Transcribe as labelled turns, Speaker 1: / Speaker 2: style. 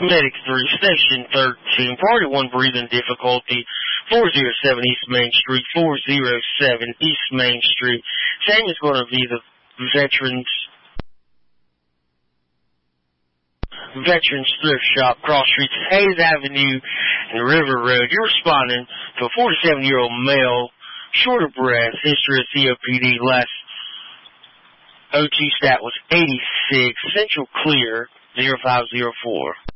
Speaker 1: Medic 3, Station 13, Party 1 breathing difficulty, 407 East Main Street, 407 East Main Street. Same is going to be the Veterans Thrift Shop, cross streets, Hayes Avenue and River Road. You're responding to a 47-year-old male, short of breath, history of COPD, last O2 stat was 86, Central Clear, 0504.